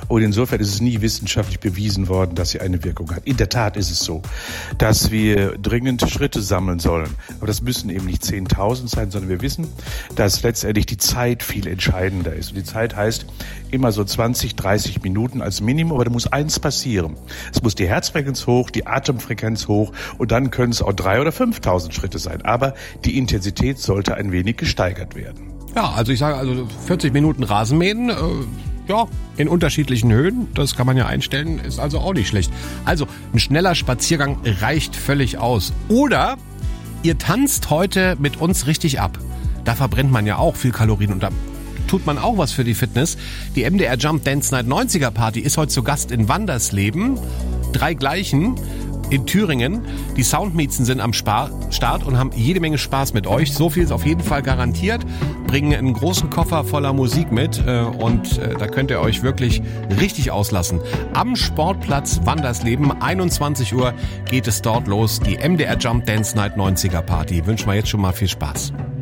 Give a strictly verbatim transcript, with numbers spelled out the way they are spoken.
Und insofern ist es nie wissenschaftlich bewiesen worden, dass sie eine Wirkung hat. In der Tat ist es so, dass wir dringend Schritte sammeln sollen. Aber das müssen eben nicht zehntausend sein, sondern wir wissen, dass letztendlich die Zeit viel entscheidender ist. Und die Zeit heißt immer so zwanzig, dreißig Minuten als Minimum, aber da muss eins passieren. Es muss die Herzfrequenz hoch, die Atemfrequenz hoch und dann können es auch drei oder fünftausend Schritte sein. Aber die Intensität sollte ein wenig gesteigert werden. Ja, also ich sage also vierzig Minuten Rasenmähen, äh, ja, in unterschiedlichen Höhen, das kann man ja einstellen, ist also auch nicht schlecht. Also ein schneller Spaziergang reicht völlig aus. Oder ihr tanzt heute mit uns richtig ab. Da verbrennt man ja auch viel Kalorien und da tut man auch was für die Fitness. Die M D R Jump Dance Night neunziger Party ist heute zu Gast in Wandersleben. Drei Gleichen in Thüringen. Die Soundmiezen sind am Spar- Start und haben jede Menge Spaß mit euch. So viel ist auf jeden Fall garantiert. Bringen einen großen Koffer voller Musik mit äh, und äh, da könnt ihr euch wirklich richtig auslassen. Am Sportplatz Wandersleben, einundzwanzig Uhr geht es dort los. Die M D R Jump Dance Night neunziger Party. Wünschen wir jetzt schon mal viel Spaß.